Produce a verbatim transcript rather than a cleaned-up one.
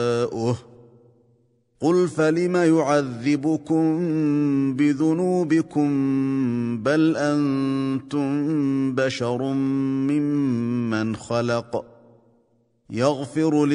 قل فلم يعذبكم بذنوبكم بل أنتم بشر ممن خلق يغفر